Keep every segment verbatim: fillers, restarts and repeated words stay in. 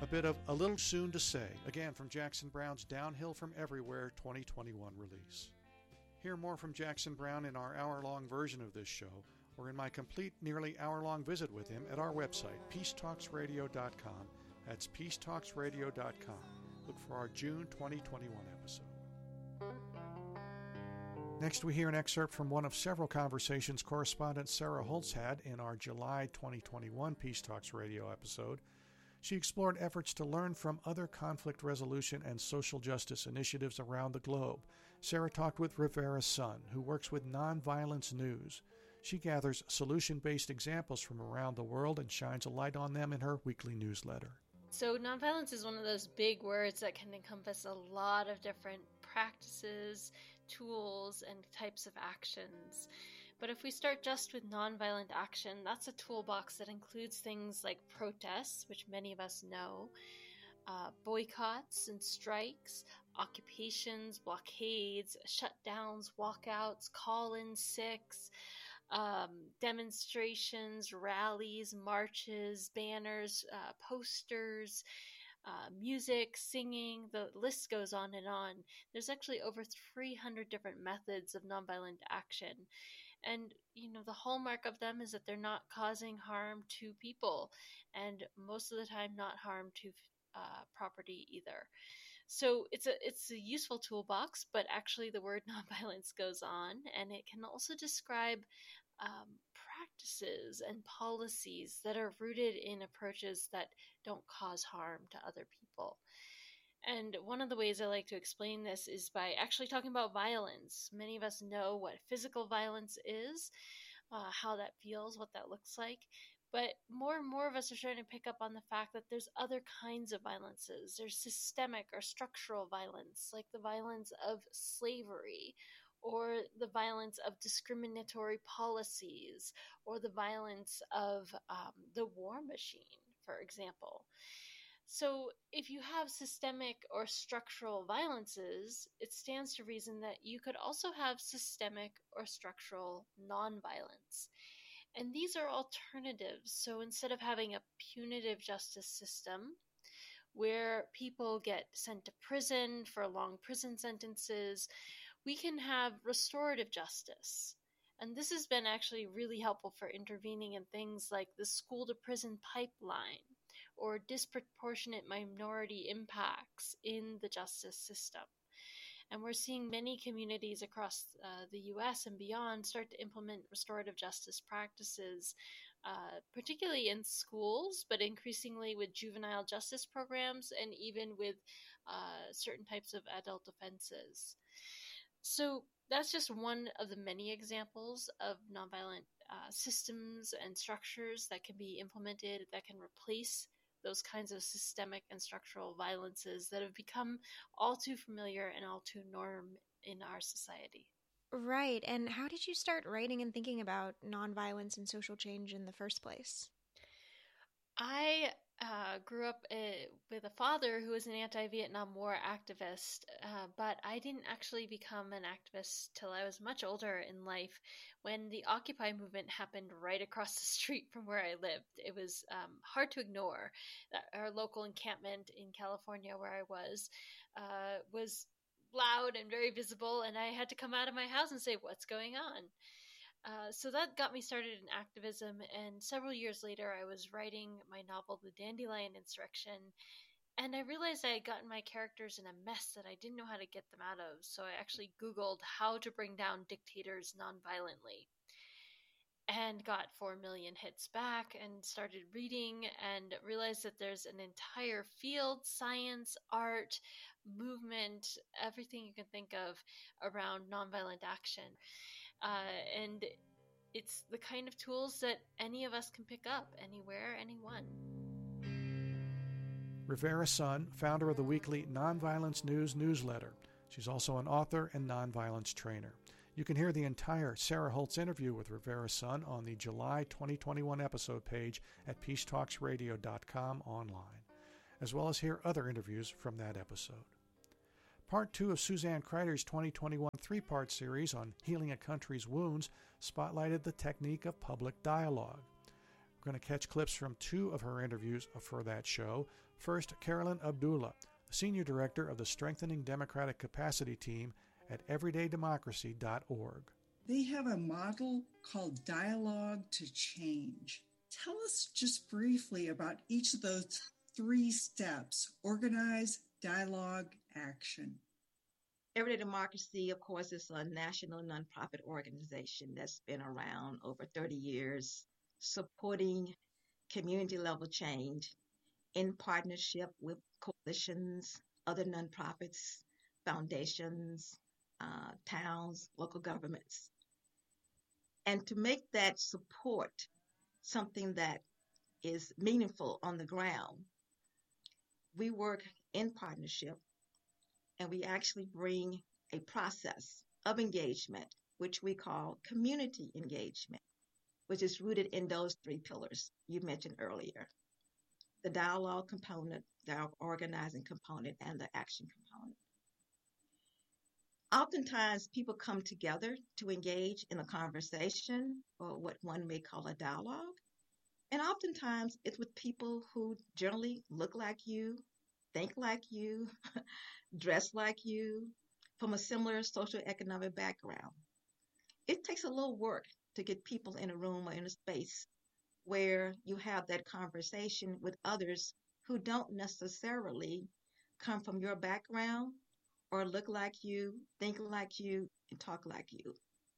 a bit of A Little Soon to Say, again from Jackson Browne's Downhill from Everywhere twenty twenty-one release. Hear more from Jackson Browne in our hour-long version of this show, or in my complete, nearly hour-long visit with him at our website, peace talks radio dot com. That's peace talks radio dot com. Look for our June twenty twenty-one episode. Next, we hear an excerpt from one of several conversations correspondent Sarah Holtz had in our July twenty twenty-one Peace Talks Radio episode. She explored efforts to learn from other conflict resolution and social justice initiatives around the globe. Sarah talked with Rivera Sun, who works with Nonviolence News. She gathers solution-based examples from around the world and shines a light on them in her weekly newsletter. So nonviolence is one of those big words that can encompass a lot of different practices, tools, and types of actions. But if we start just with nonviolent action, that's a toolbox that includes things like protests, which many of us know, uh, boycotts and strikes, occupations, blockades, shutdowns, walkouts, call-in sicks, um, demonstrations, rallies, marches, banners, uh, posters, uh, music, singing, the list goes on and on. There's actually over three hundred different methods of nonviolent action. And, you know, the hallmark of them is that they're not causing harm to people, and most of the time not harm to uh, property either. So it's a it's a useful toolbox, but actually the word nonviolence goes on, and it can also describe um, practices and policies that are rooted in approaches that don't cause harm to other people. And one of the ways I like to explain this is by actually talking about violence. Many of us know what physical violence is, uh, how that feels, what that looks like. But more and more of us are starting to pick up on the fact that there's other kinds of violences. There's systemic or structural violence, like the violence of slavery, or the violence of discriminatory policies, or the violence of um, the war machine, for example. So if you have systemic or structural violences, it stands to reason that you could also have systemic or structural nonviolence. And these are alternatives. So instead of having a punitive justice system where people get sent to prison for long prison sentences, we can have restorative justice. And this has been actually really helpful for intervening in things like the school-to-prison pipeline or disproportionate minority impacts in the justice system. And we're seeing many communities across uh, the U S and beyond start to implement restorative justice practices, uh, particularly in schools, but increasingly with juvenile justice programs and even with uh, certain types of adult offenses. So that's just one of the many examples of nonviolent uh, systems and structures that can be implemented that can replace those kinds of systemic and structural violences that have become all too familiar and all too norm in our society. Right. And how did you start writing and thinking about nonviolence and social change in the first place? I uh, grew up uh, with a father who was an anti-Vietnam War activist, uh, but I didn't actually become an activist till I was much older in life when the Occupy movement happened right across the street from where I lived. It was um, hard to ignore that our local encampment in California where I was uh, was loud and very visible, and I had to come out of my house and say, what's going on? Uh, so that got me started in activism, and several years later I was writing my novel, The Dandelion Insurrection, and I realized I had gotten my characters in a mess that I didn't know how to get them out of, so I actually Googled how to bring down dictators nonviolently, and got four million hits back and started reading and realized that there's an entire field, science, art, movement, everything you can think of around nonviolent action. Uh, and it's the kind of tools that any of us can pick up anywhere, anyone. Rivera Sun, founder of the weekly Nonviolence News newsletter. She's also an author and nonviolence trainer. You can hear the entire Sarah Holtz interview with Rivera Sun on the July twenty twenty-one episode page at peace talks radio dot com online, as well as hear other interviews from that episode. Part two of Suzanne Kreider's twenty twenty-one three-part series on healing a country's wounds spotlighted the technique of public dialogue. We're going to catch clips from two of her interviews for that show. First, Carolyn Abdullah, Senior Director of the Strengthening Democratic Capacity Team at everyday democracy dot org. They have a model called Dialogue to Change. Tell us just briefly about each of those three steps: organize, dialogue, action. Everyday Democracy, of course, is a national nonprofit organization that's been around over thirty years, supporting community-level change in partnership with coalitions, other nonprofits, foundations, uh, towns, local governments. And to make that support something that is meaningful on the ground, we work in partnership, and we actually bring a process of engagement, which we call community engagement, which is rooted in those three pillars you mentioned earlier: the dialogue component, the organizing component, and the action component. Oftentimes, people come together to engage in a conversation, or what one may call a dialogue. And oftentimes, it's with people who generally look like you, think like you, dress like you, from a similar socioeconomic background. It takes a little work to get people in a room or in a space where you have that conversation with others who don't necessarily come from your background or look like you, think like you, and talk like you.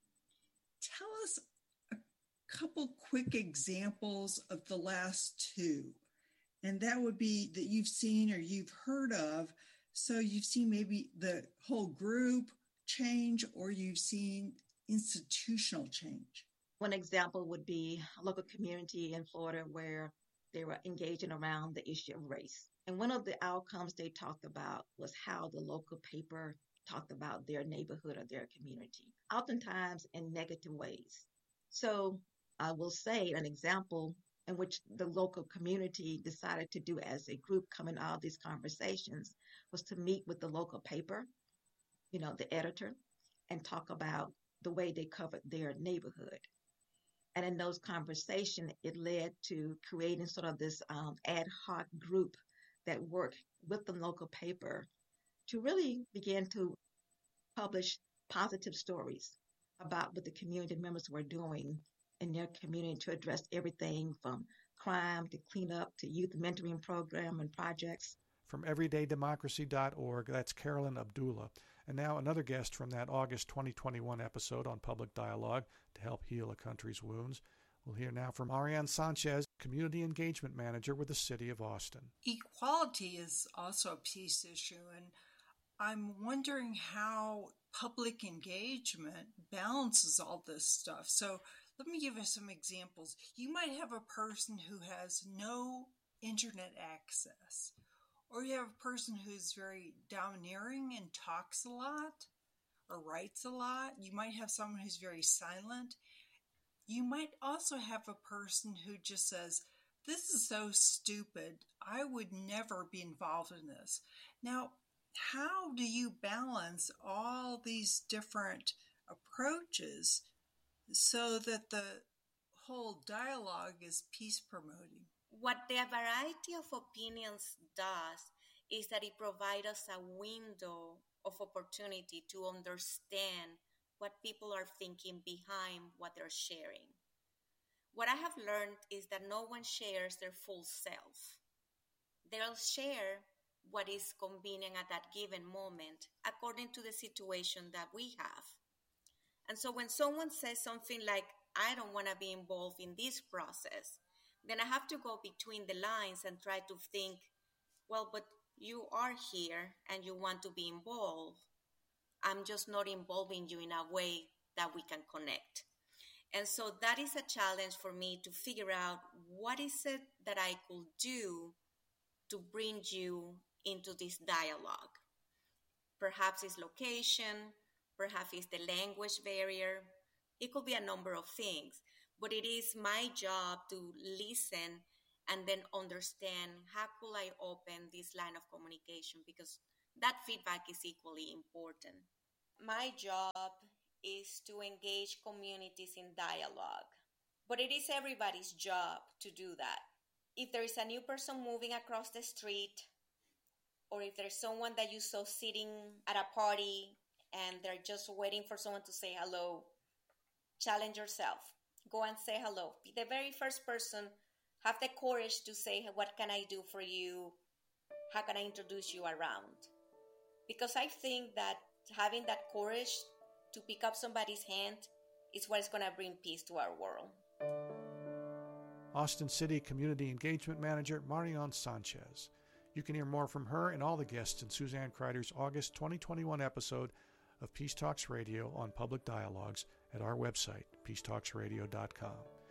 Tell us a couple quick examples of the last two, and that would be that you've seen or you've heard of. So you've seen maybe the whole group change, or you've seen institutional change. One example would be a local community in Florida where they were engaging around the issue of race. And one of the outcomes they talked about was how the local paper talked about their neighborhood or their community, oftentimes in negative ways. So I will say an example in which the local community decided to do as a group coming out of these conversations was to meet with the local paper, you know, the editor, and talk about the way they covered their neighborhood. And in those conversations, it led to creating sort of this um, ad hoc group that worked with the local paper to really begin to publish positive stories about what the community members were doing in their community to address everything from crime to cleanup to youth mentoring program and projects. From everyday democracy dot org, that's Carolyn Abdullah. And now another guest from that August twenty twenty-one episode on Public Dialogue to help heal a country's wounds. We'll hear now from Ariane Sanchez, Community Engagement Manager with the City of Austin. Equality is also a peace issue, and I'm wondering how public engagement balances all this stuff. So let me give you some examples. You might have a person who has no internet access, or you have a person who's very domineering and talks a lot or writes a lot. You might have someone who's very silent. You might also have a person who just says, "This is so stupid. I would never be involved in this." Now, how do you balance all these different approaches so that the whole dialogue is peace promoting? What the variety of opinions does is that it provides us a window of opportunity to understand what people are thinking behind what they're sharing. What I have learned is that no one shares their full self. They'll share what is convenient at that given moment according to the situation that we have. And so when someone says something like, "I don't want to be involved in this process," then I have to go between the lines and try to think, well, but you are here and you want to be involved. I'm just not involving you in a way that we can connect. And so that is a challenge for me to figure out what is it that I could do to bring you into this dialogue. Perhaps it's location, perhaps it's the language barrier. It could be a number of things, but it is my job to listen and then understand how could I open this line of communication, because that feedback is equally important. My job is to engage communities in dialogue. But it is everybody's job to do that. If there is a new person moving across the street, or if there's someone that you saw sitting at a party and they're just waiting for someone to say hello, challenge yourself. Go and say hello. Be the very first person. Have the courage to say, what can I do for you? How can I introduce you around? Because I think that having that courage to pick up somebody's hand is what is going to bring peace to our world. Austin City Community Engagement Manager Marion Sanchez. You can hear more from her and all the guests in Suzanne Kreider's August twenty twenty-one episode of Peace Talks Radio on Public Dialogues at our website, peace talks radio dot com.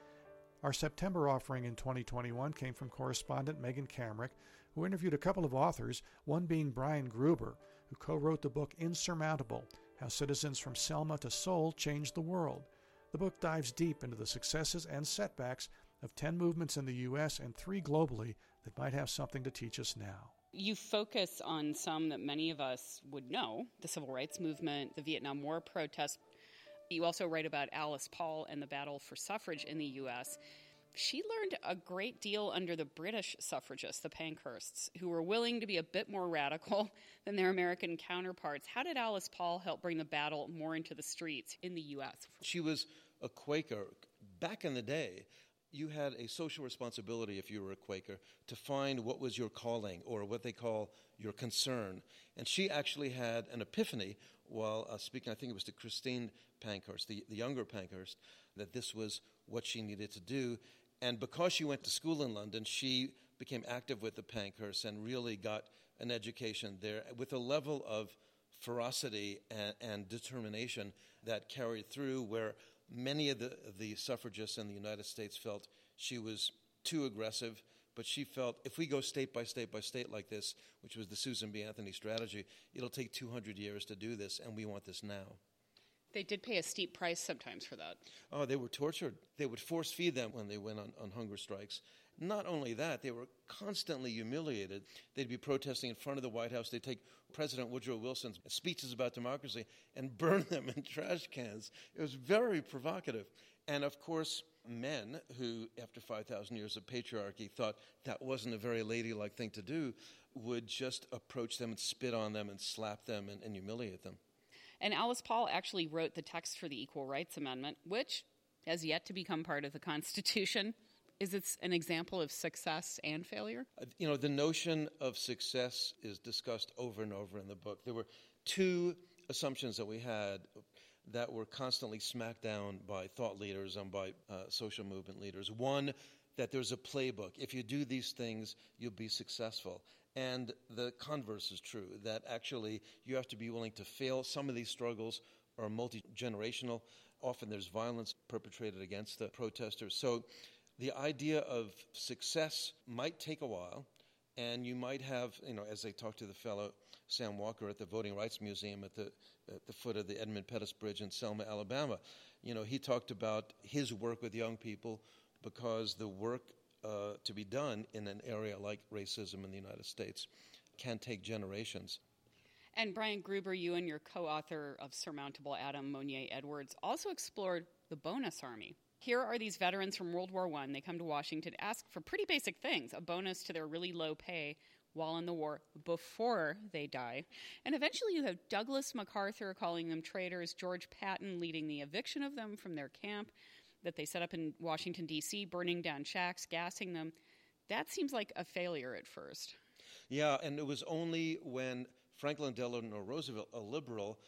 Our September offering in twenty twenty-one came from correspondent Megan Kamrick, who interviewed a couple of authors, one being Brian Gruber, who co-wrote the book Insurmountable, How Citizens from Selma to Seoul Changed the World. The book dives deep into the successes and setbacks of ten movements in the U S and three globally that might have something to teach us now. You focus on some that many of us would know, the civil rights movement, the Vietnam War protests. You also write about Alice Paul and the battle for suffrage in the U S. She learned a great deal under the British suffragists, the Pankhursts, who were willing to be a bit more radical than their American counterparts. How did Alice Paul help bring the battle more into the streets in the U S? She was a Quaker. Back in the day, you had a social responsibility, if you were a Quaker, to find what was your calling or what they call your concern. And she actually had an epiphany while uh, speaking, I think it was to Christine Pankhurst, the, the younger Pankhurst, that this was what she needed to do. And because she went to school in London, she became active with the Pankhursts and really got an education there with a level of ferocity and, and determination that carried through, where many of the, the suffragists in the United States felt she was too aggressive, but she felt if we go state by state by state like this, which was the Susan B. Anthony strategy, it'll take two hundred years to do this, and we want this now. They did pay a steep price sometimes for that. Oh, they were tortured. They would force feed them when they went on, on hunger strikes. Not only that, they were constantly humiliated. They'd be protesting in front of the White House. They'd take President Woodrow Wilson's speeches about democracy and burn them in trash cans. It was very provocative. And, of course, men who, after five thousand years of patriarchy, thought that wasn't a very ladylike thing to do, would just approach them and spit on them and slap them and, and humiliate them. And Alice Paul actually wrote the text for the Equal Rights Amendment, which has yet to become part of the Constitution. Is it an example of success and failure? Uh, you know, the notion of success is discussed over and over in the book. There were two assumptions that we had that were constantly smacked down by thought leaders and by uh, social movement leaders. One, that there's a playbook. If you do these things, you'll be successful. And the converse is true, that actually you have to be willing to fail. Some of these struggles are multi-generational. Often there's violence perpetrated against the protesters. So the idea of success might take a while, and you might have, you know, as I talked to the fellow Sam Walker at the Voting Rights Museum at the at the foot of the Edmund Pettus Bridge in Selma, Alabama, you know, he talked about his work with young people because the work uh, to be done in an area like racism in the United States can take generations. And Brian Gruber, you and your co-author of Surmountable, Adam Monier Edwards, also explored the bonus army. Here are these veterans from World War One. They come to Washington to ask for pretty basic things, a bonus to their really low pay while in the war before they die. And eventually you have Douglas MacArthur calling them traitors, George Patton leading the eviction of them from their camp that they set up in Washington, D C, burning down shacks, gassing them. That seems like a failure at first. Yeah, and it was only when Franklin Delano Roosevelt, a liberal,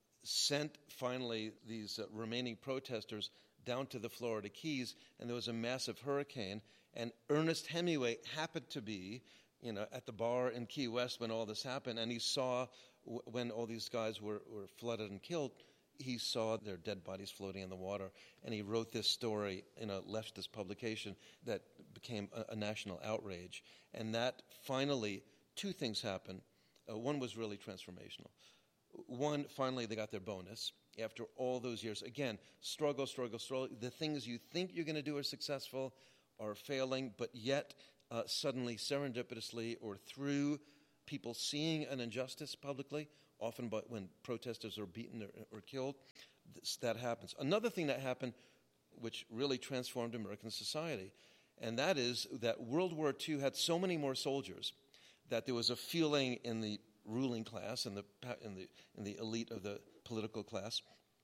sent finally these uh, remaining protesters down to the Florida Keys, and there was a massive hurricane, and Ernest Hemingway happened to be, you know, at the bar in Key West when all this happened, and he saw w- when all these guys were, were flooded and killed, he saw their dead bodies floating in the water, and he wrote this story in a leftist publication that became a, a national outrage. And that finally, two things happened. Uh, one was really transformational. One, finally, they got their bonus after all those years. Again, struggle, struggle, struggle. The things you think you're going to do are successful are failing, but yet uh, suddenly, serendipitously, or through people seeing an injustice publicly, often but when protesters are beaten or, or killed, this, that happens. Another thing that happened which really transformed American society. And that is that World War Two had so many more soldiers that there was a feeling in the ruling class and the in the in the elite of the political class,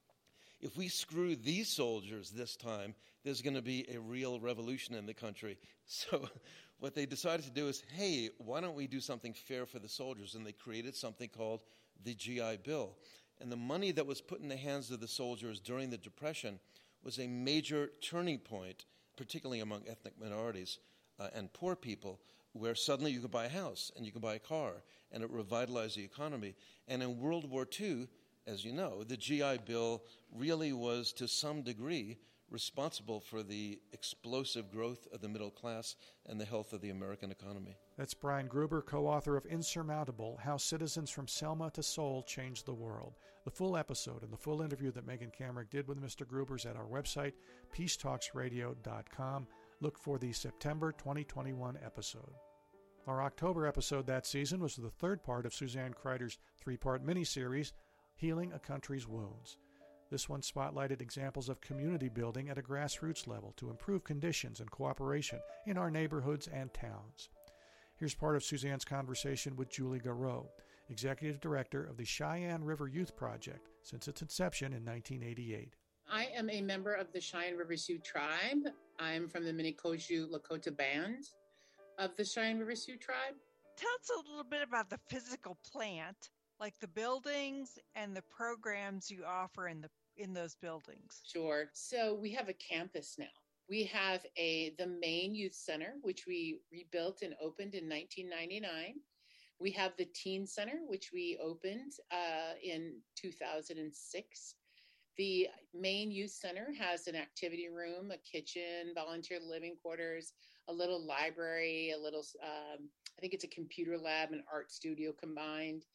if we screw these soldiers this time, there's going to be a real revolution in the country. So what they decided to do is, hey, why don't we do something fair for the soldiers? And they created something called the G I Bill. And the money that was put in the hands of the soldiers during the Depression was a major turning point, particularly among ethnic minorities uh, and poor people, where suddenly you could buy a house and you could buy a car, and it revitalized the economy. And in World War Two, as you know, the G I Bill really was, to some degree, responsible for the explosive growth of the middle class and the health of the American economy. That's Brian Gruber, co-author of Insurmountable, How Citizens from Selma to Seoul Changed the World. The full episode and the full interview that Megan Kamerick did with Mister Gruber is at our website, peace talks radio dot com. Look for the September twenty twenty-one episode. Our October episode that season was the third part of Suzanne Kreider's three-part miniseries, Healing a Country's Wounds. This one spotlighted examples of community building at a grassroots level to improve conditions and cooperation in our neighborhoods and towns. Here's part of Suzanne's conversation with Julie Garreau, Executive Director of the Cheyenne River Youth Project since its inception in nineteen eighty-eight. I am a member of the Cheyenne River Sioux tribe. I'm from the Minnekoju Lakota Band of the Cheyenne River Sioux tribe. Tell us a little bit about the physical plant, like the buildings and the programs you offer in the in those buildings. Sure. So we have a campus now. We have a the main youth center, which we rebuilt and opened in nineteen ninety-nine. We have the teen center, which we opened uh, in two thousand six. The main youth center has an activity room, a kitchen, volunteer living quarters, a little library, a little, um, I think it's a computer lab and art studio combined.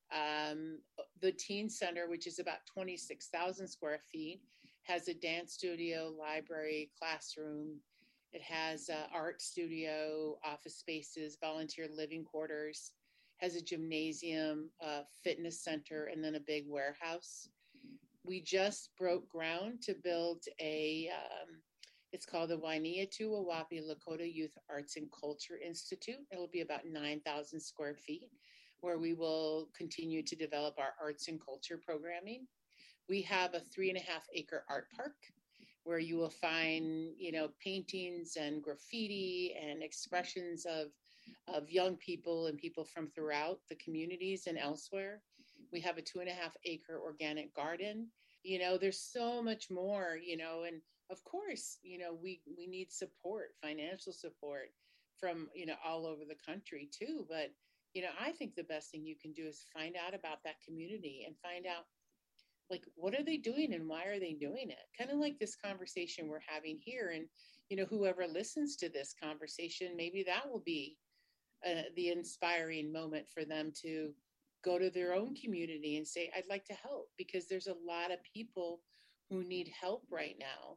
Um, the teen center, which is about twenty-six thousand square feet, has a dance studio, library, classroom. It has uh, art studio, office spaces, volunteer living quarters, has a gymnasium, a fitness center, and then a big warehouse. We just broke ground to build a, um, it's called the Wainiatu-Wawapi Lakota Youth Arts and Culture Institute. It'll be about nine thousand square feet, where we will continue to develop our arts and culture programming. We have a three and a half acre art park where you will find, you know, paintings and graffiti and expressions of, of young people and people from throughout the communities and elsewhere. We have a two and a half acre organic garden. You know, there's so much more, you know, and of course, you know, we, we need support, financial support from, you know, all over the country too. But, you know, I think the best thing you can do is find out about that community and find out, like, what are they doing and why are they doing it? Kind of like this conversation we're having here. And, you know, whoever listens to this conversation, maybe that will be uh, the inspiring moment for them to go to their own community and say, I'd like to help, because there's a lot of people who need help right now.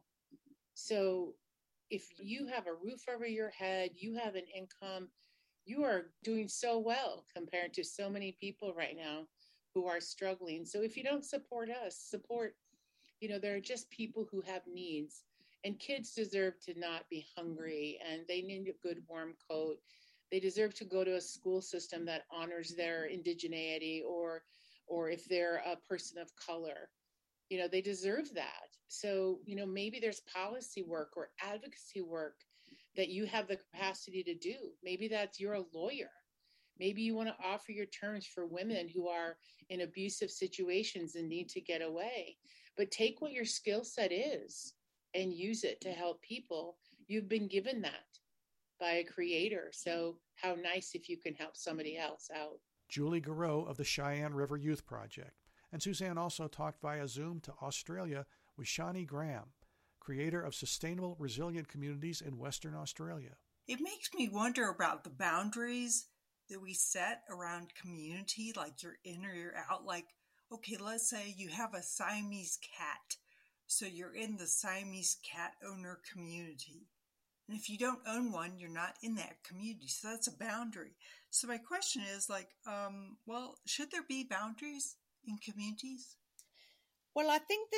So if you have a roof over your head, you have an income, you are doing so well compared to so many people right now who are struggling. So if you don't support us, support, you know, there are just people who have needs, and kids deserve to not be hungry, and they need a good warm coat. They deserve to go to a school system that honors their indigeneity, or, or if they're a person of color, you know, they deserve that. So, you know, maybe there's policy work or advocacy work that you have the capacity to do. Maybe that's, you're a lawyer. Maybe you want to offer your terms for women who are in abusive situations and need to get away. But take what your skill set is and use it to help people. You've been given that by a creator. So how nice if you can help somebody else out. Julie Garreau of the Cheyenne River Youth Project. And Suzanne also talked via Zoom to Australia with Shani Graham, creator of Sustainable Resilient Communities in Western Australia. It makes me wonder about the boundaries that we set around community, like you're in or you're out. Like, okay, let's say you have a Siamese cat. So you're in the Siamese cat owner community. And if you don't own one, you're not in that community. So that's a boundary. So my question is like, um, well, should there be boundaries in communities? Well, I think there's